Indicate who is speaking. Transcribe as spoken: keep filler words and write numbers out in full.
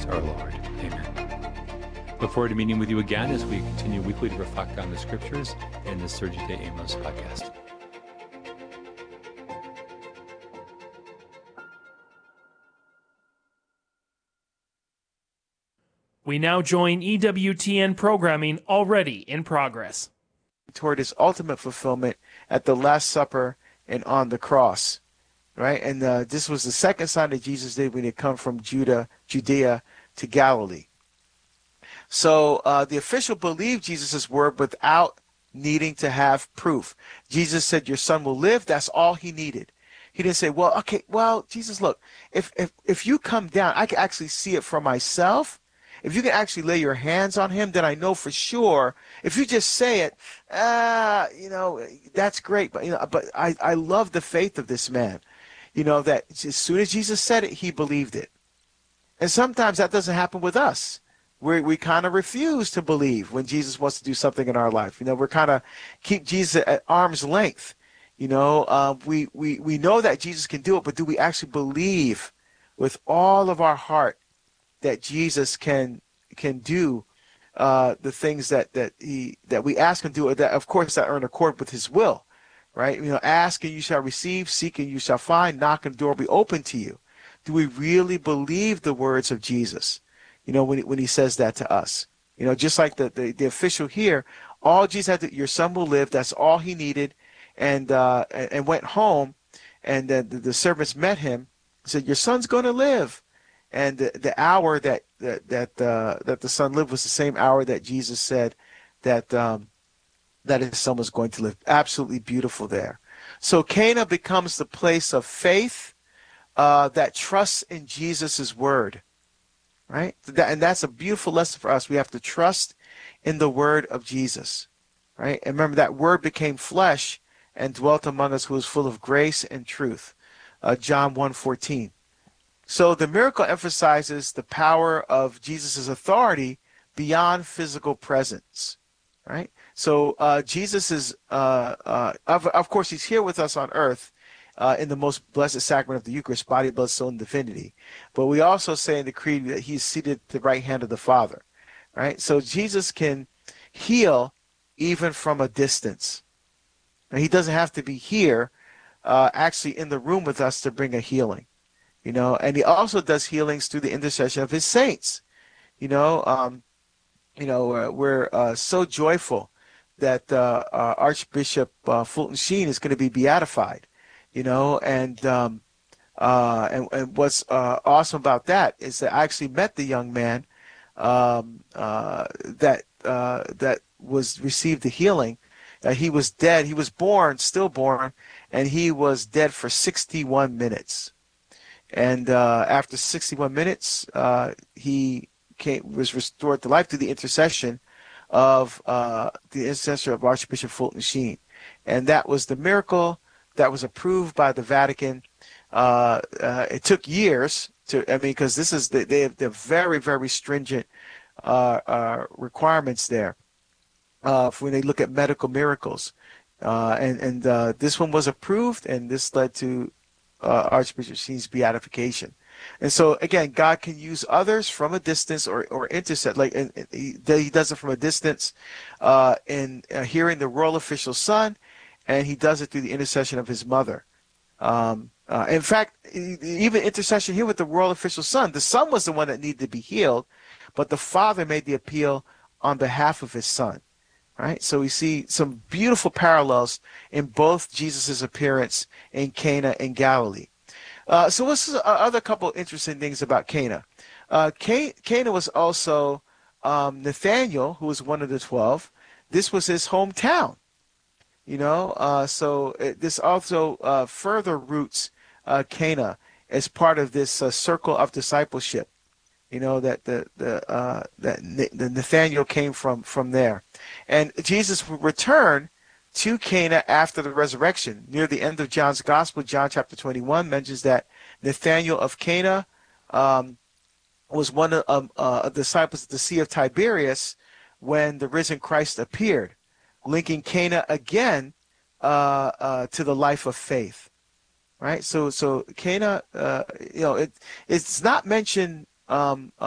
Speaker 1: our Lord. Amen. Look forward to meeting with you again as we continue weekly to reflect on the scriptures in the Surgite Amos podcast.
Speaker 2: We now join E W T N programming already in progress.
Speaker 3: Toward his ultimate fulfillment at the Last Supper and on the cross, right? And uh, this was the second sign that Jesus did when he come from Judah, Judea to Galilee. So uh, the official believed Jesus' word without needing to have proof. Jesus said, your son will live. That's all he needed. He didn't say, well, okay, well, Jesus, look, if if if you come down, I can actually see it for myself. If you can actually lay your hands on him, then I know for sure. If you just say it, ah, you know, that's great. But you know, but I, I love the faith of this man. You know, that as soon as Jesus said it, he believed it. And sometimes that doesn't happen with us. We we kind of refuse to believe when Jesus wants to do something in our life. You know, we're kind of keep Jesus at arm's length. You know, uh, we, we, we know that Jesus can do it, but do we actually believe with all of our heart that Jesus can can do uh, the things that that he that we ask him to do, that of course that are in accord with his will, right? You know, ask and you shall receive, seek and you shall find, knock and the door will be open to you. Do we really believe the words of Jesus? You know, when when he says that to us, you know, just like the the, the official here, all Jesus had to, your son will live. That's all he needed, and uh, and went home, and the, the servants met him, said, your son's going to live. And the, the hour that that that, uh, that the son lived was the same hour that Jesus said that um, that his son was going to live. Absolutely beautiful there. So Cana becomes the place of faith uh, that trusts in Jesus' word, right? That, and that's a beautiful lesson for us. We have to trust in the word of Jesus, right? And remember that word became flesh and dwelt among us, who was full of grace and truth. Uh, John one fourteen. So the miracle emphasizes the power of Jesus' authority beyond physical presence, right? So uh, Jesus is, uh, uh, of, of course, he's here with us on earth uh, in the most blessed sacrament of the Eucharist, body, blood, soul, and divinity. But we also say in the Creed that he's seated at the right hand of the Father, right? So Jesus can heal even from a distance. And he doesn't have to be here, uh, actually in the room with us to bring a healing. You know, and he also does healings through the intercession of his saints. You know, um, you know, uh, we're uh, so joyful that uh, uh, Archbishop uh, Fulton Sheen is going to be beatified. You know, and um, uh, and, and what's uh, awesome about that is that I actually met the young man um, uh, that uh, that was received the healing. Uh, he was dead. He was born, stillborn, and he was dead for sixty-one minutes. And uh, after sixty-one minutes, uh, he came, was restored to life through the intercession of uh, the intercessor of Archbishop Fulton Sheen. And that was the miracle that was approved by the Vatican. Uh, uh, it took years to, I mean, because this is, the, they have the very, very stringent uh, uh, requirements there uh, for when they look at medical miracles. Uh, and and uh, this one was approved, and this led to Uh, Archbishop Sheen's beatification. And so again, God can use others from a distance or, or intercept, like and, and he, he does it from a distance uh, in uh, hearing the royal official son, and he does it through the intercession of his mother. Um, uh, in fact, even intercession here with the royal official son, the son was the one that needed to be healed, but the father made the appeal on behalf of his son. Right, so we see some beautiful parallels in both Jesus' appearance in Cana and Galilee. Uh, so what's the other couple interesting things about Cana? Uh, Cana was also um, Nathaniel, who was one of the twelve. This was his hometown, you know. Uh, so it, this also uh, further roots uh, Cana as part of this uh, circle of discipleship. You know, that the the uh, that the Nathaniel came from from there, and Jesus would return to Cana after the resurrection. Near the end of John's Gospel, John chapter twenty-one mentions that Nathaniel of Cana um, was one of um, uh, disciples at the Sea of Tiberias when the risen Christ appeared, linking Cana again uh, uh, to the life of faith. Right, so so Cana, uh, you know, it it's not mentioned. Um,